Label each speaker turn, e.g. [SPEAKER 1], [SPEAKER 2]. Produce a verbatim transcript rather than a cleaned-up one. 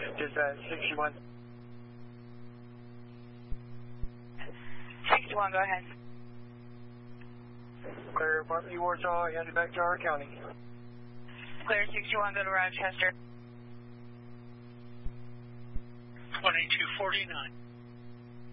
[SPEAKER 1] Dispatch sixty-one.
[SPEAKER 2] sixty-one, go ahead.
[SPEAKER 1] Clear Bartley, Warsaw, headed back to our county.
[SPEAKER 2] Clear sixty-one, go to Rochester.
[SPEAKER 3] twenty-two forty-nine.